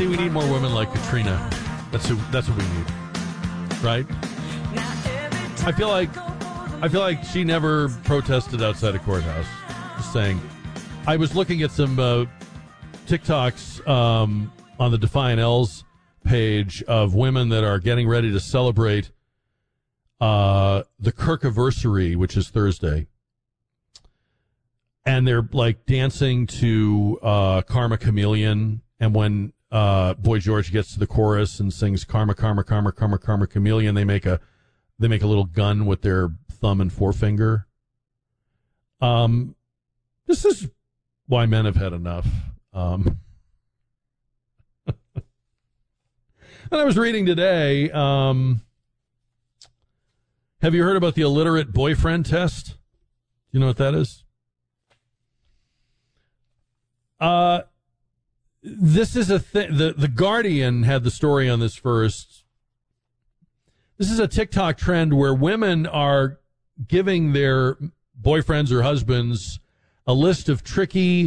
See, we need more women like Katrina. That's what we need, right? I feel like she never protested outside a courthouse. Just saying. I was looking at some TikToks on the Defiant L's page of women that are getting ready to celebrate the Kirkiversary, which is Thursday. And they're like dancing to Karma Chameleon. And when Boy George gets to the chorus and sings Karma, Karma, Karma, Karma, Karma Chameleon, they make a little gun with their thumb and forefinger. This is why men have had enough. And I was reading today, have you heard about the illiterate boyfriend test? Do you know what that is? This is a thing. The Guardian had the story on this first. This is a TikTok trend where women are giving their boyfriends or husbands a list of tricky